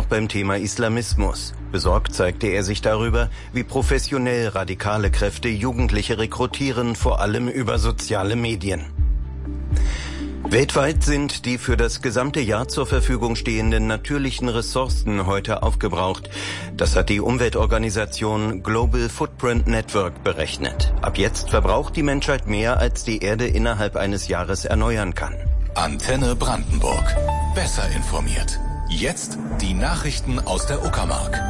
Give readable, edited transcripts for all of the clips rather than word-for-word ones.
beim Thema Islamismus. Besorgt zeigte er sich darüber, wie professionell radikale Kräfte Jugendliche rekrutieren, vor allem über soziale Medien. Weltweit sind die für das gesamte Jahr zur Verfügung stehenden natürlichen Ressourcen heute aufgebraucht. Das hat die Umweltorganisation Global Footprint Network berechnet. Ab jetzt verbraucht die Menschheit mehr, als die Erde innerhalb eines Jahres erneuern kann. Antenne Brandenburg. Besser informiert. Jetzt die Nachrichten aus der Uckermark.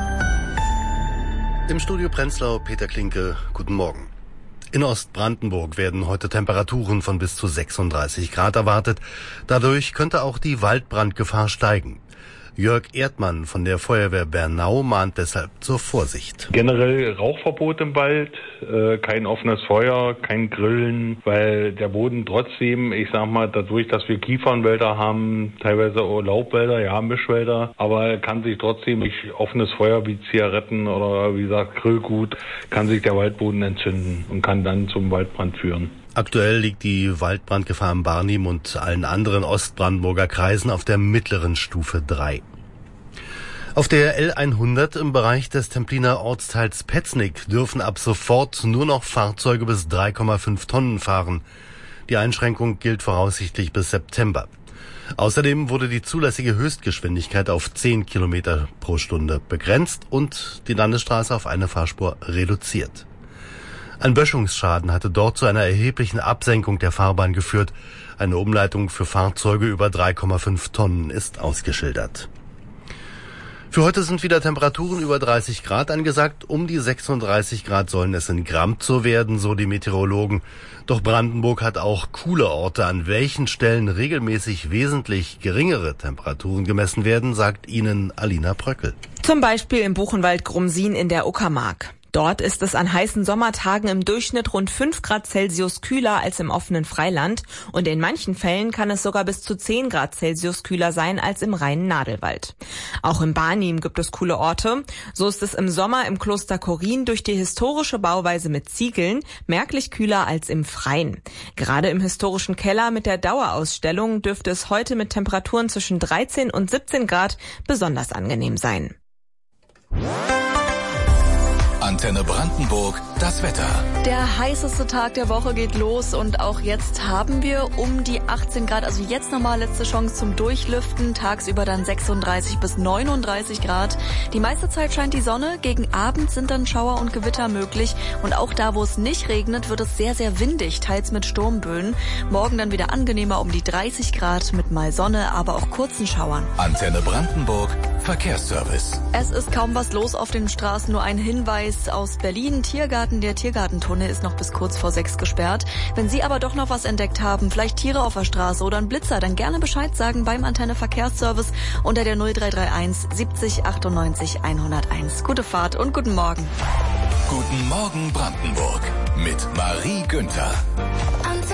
Im Studio Prenzlau Peter Klinke, guten Morgen. In Ostbrandenburg werden heute Temperaturen von bis zu 36 Grad erwartet. Dadurch könnte auch die Waldbrandgefahr steigen. Jörg Erdmann von der Feuerwehr Bernau mahnt deshalb zur Vorsicht. Generell Rauchverbot im Wald, kein offenes Feuer, kein Grillen, weil der Boden trotzdem, dadurch, dass wir Kiefernwälder haben, teilweise auch Laubwälder, ja, Mischwälder, aber kann sich trotzdem durch offenes Feuer wie Zigaretten oder wie gesagt Grillgut, kann sich der Waldboden entzünden und kann dann zum Waldbrand führen. Aktuell liegt die Waldbrandgefahr in Barnim und allen anderen Ostbrandenburger Kreisen auf der mittleren Stufe 3. Auf der L100 im Bereich des Templiner Ortsteils Petznig dürfen ab sofort nur noch Fahrzeuge bis 3,5 Tonnen fahren. Die Einschränkung gilt voraussichtlich bis September. Außerdem wurde die zulässige Höchstgeschwindigkeit auf 10 Kilometer pro Stunde begrenzt und die Landesstraße auf eine Fahrspur reduziert. Ein Böschungsschaden hatte dort zu einer erheblichen Absenkung der Fahrbahn geführt. Eine Umleitung für Fahrzeuge über 3,5 Tonnen ist ausgeschildert. Für heute sind wieder Temperaturen über 30 Grad angesagt. Um die 36 Grad sollen es in Gramzow werden, so die Meteorologen. Doch Brandenburg hat auch coole Orte, an welchen Stellen regelmäßig wesentlich geringere Temperaturen gemessen werden, sagt Ihnen Alina Bröckel. Zum Beispiel im Buchenwald-Grumsin in der Uckermark. Dort ist es an heißen Sommertagen im Durchschnitt rund 5 Grad Celsius kühler als im offenen Freiland und in manchen Fällen kann es sogar bis zu 10 Grad Celsius kühler sein als im reinen Nadelwald. Auch in Barnim gibt es coole Orte. So ist es im Sommer im Kloster Chorin durch die historische Bauweise mit Ziegeln merklich kühler als im Freien. Gerade im historischen Keller mit der Dauerausstellung dürfte es heute mit Temperaturen zwischen 13 und 17 Grad besonders angenehm sein. Antenne Brandenburg, das Wetter. Der heißeste Tag der Woche geht los und auch jetzt haben wir um die 18 Grad, also jetzt nochmal letzte Chance zum Durchlüften, tagsüber dann 36 bis 39 Grad. Die meiste Zeit scheint die Sonne, gegen Abend sind dann Schauer und Gewitter möglich und auch da, wo es nicht regnet, wird es sehr, sehr windig, teils mit Sturmböen. Morgen dann wieder angenehmer um die 30 Grad mit mal Sonne, aber auch kurzen Schauern. Antenne Brandenburg, Verkehrsservice. Es ist kaum was los auf den Straßen, nur ein Hinweis aus Berlin. Tiergarten, der Tiergartentunnel ist noch bis kurz vor 6 gesperrt. Wenn Sie aber doch noch was entdeckt haben, vielleicht Tiere auf der Straße oder ein Blitzer, dann gerne Bescheid sagen beim Antenne Verkehrsservice unter der 0331 70 98 101. Gute Fahrt und guten Morgen. Guten Morgen Brandenburg mit Marie Günther.